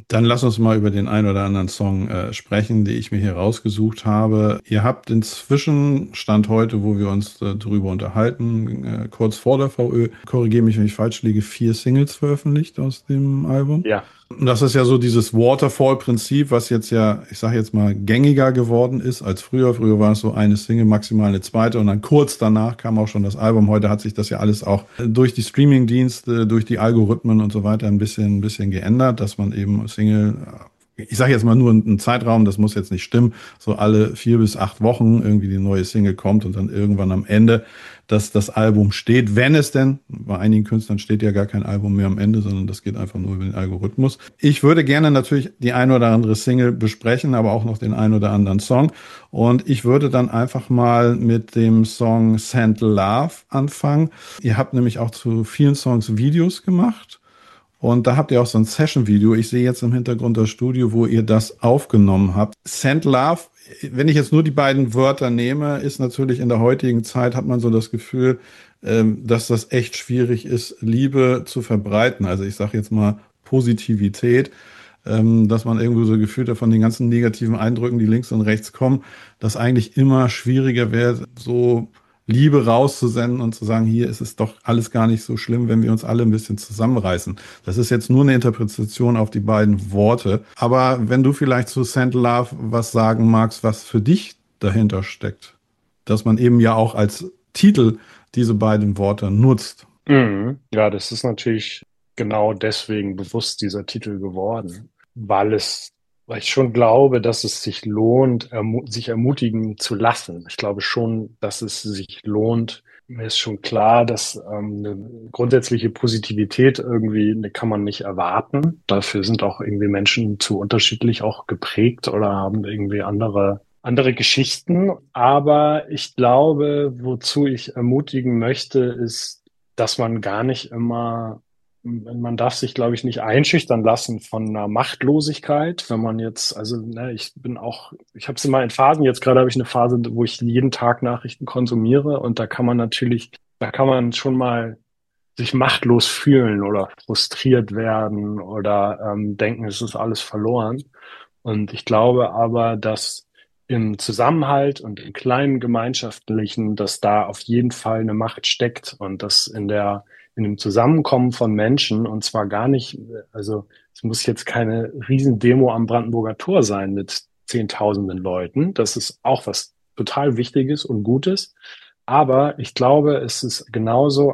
Dann lass uns mal über den ein oder anderen Song sprechen, die ich mir hier rausgesucht habe. Ihr habt inzwischen, Stand heute, wo wir uns drüber unterhalten, kurz vor der VÖ, korrigiere mich, wenn ich falsch liege, 4 Singles veröffentlicht aus dem Album. Ja. Und das ist ja so dieses Waterfall-Prinzip, was jetzt ja, ich sage jetzt mal, gängiger geworden ist als früher. Früher war es so eine Single, maximal eine zweite und dann kurz danach kam auch schon das Album. Heute hat sich das ja alles auch durch die Streaming-Dienste, durch die Algorithmen und so weiter ein bisschen geändert, dass man eben Single, ich sage jetzt mal nur einen Zeitraum, das muss jetzt nicht stimmen, so alle 4 bis 8 Wochen irgendwie die neue Single kommt und dann irgendwann am Ende, dass das Album steht, wenn es denn, bei einigen Künstlern steht ja gar kein Album mehr am Ende, sondern das geht einfach nur über den Algorithmus. Ich würde gerne natürlich die ein oder andere Single besprechen, aber auch noch den ein oder anderen Song. Und ich würde dann einfach mal mit dem Song Send Love anfangen. Ihr habt nämlich auch zu vielen Songs Videos gemacht. Und da habt ihr auch so ein Session-Video. Ich sehe jetzt im Hintergrund das Studio, wo ihr das aufgenommen habt. Send Love, wenn ich jetzt nur die beiden Wörter nehme, ist natürlich in der heutigen Zeit, hat man so das Gefühl, dass das echt schwierig ist, Liebe zu verbreiten. Also ich sage jetzt mal Positivität, dass man irgendwo so gefühlt hat von den ganzen negativen Eindrücken, die links und rechts kommen, dass eigentlich immer schwieriger wäre, so Liebe rauszusenden und zu sagen, hier ist es doch alles gar nicht so schlimm, wenn wir uns alle ein bisschen zusammenreißen. Das ist jetzt nur eine Interpretation auf die beiden Worte. Aber wenn du vielleicht zu Send Love was sagen magst, was für dich dahinter steckt, dass man eben ja auch als Titel diese beiden Worte nutzt. Mhm. Ja, das ist natürlich genau deswegen bewusst dieser Titel geworden, weil ich schon glaube, dass es sich lohnt, sich ermutigen zu lassen. Ich glaube schon, dass es sich lohnt. Mir ist schon klar, dass eine grundsätzliche Positivität irgendwie ne, kann man nicht erwarten. Dafür sind auch irgendwie Menschen zu unterschiedlich auch geprägt oder haben irgendwie andere Geschichten. Aber ich glaube, wozu ich ermutigen möchte, ist, dass man gar nicht immer, man darf sich, glaube ich, nicht einschüchtern lassen von einer Machtlosigkeit, wenn man jetzt, also ne, ich habe es immer in Phasen, jetzt gerade habe ich eine Phase, wo ich jeden Tag Nachrichten konsumiere und da kann man schon mal sich machtlos fühlen oder frustriert werden oder denken, es ist alles verloren. Und ich glaube aber, dass im Zusammenhalt und im kleinen Gemeinschaftlichen, dass da auf jeden Fall eine Macht steckt und dass in dem Zusammenkommen von Menschen und zwar gar nicht, also es muss jetzt keine Riesendemo am Brandenburger Tor sein mit Zehntausenden Leuten. Das ist auch was total Wichtiges und Gutes. Aber ich glaube, es ist genauso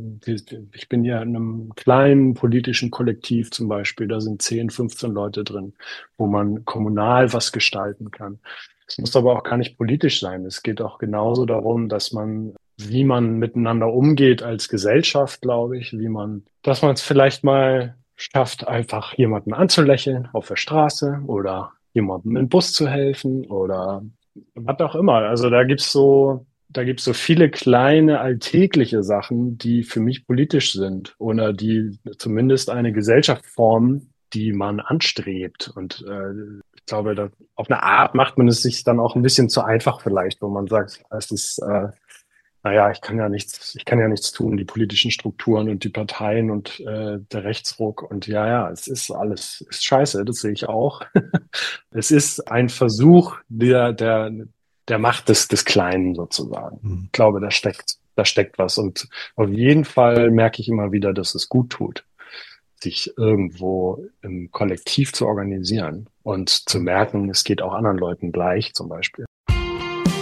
ich bin ja in einem kleinen politischen Kollektiv zum Beispiel, da sind 10, 15 Leute drin, wo man kommunal was gestalten kann. Es muss aber auch gar nicht politisch sein. Es geht auch genauso darum, wie man miteinander umgeht als Gesellschaft, glaube ich, dass man es vielleicht mal schafft, einfach jemanden anzulächeln auf der Straße oder jemandem im Bus zu helfen oder was auch immer. Also da gibt's so viele kleine alltägliche Sachen, die für mich politisch sind oder die zumindest eine Gesellschaft formen, die man anstrebt. Und ich glaube, auf eine Art macht man es sich dann auch ein bisschen zu einfach vielleicht, wo man sagt, naja, ich kann ja nichts tun, die politischen Strukturen und die Parteien und der Rechtsruck und ja, es ist alles, ist scheiße, das sehe ich auch. Es ist ein Versuch der Macht des Kleinen sozusagen. Hm. Ich glaube, da steckt was und auf jeden Fall merke ich immer wieder, dass es gut tut, sich irgendwo im Kollektiv zu organisieren und zu merken, es geht auch anderen Leuten gleich zum Beispiel.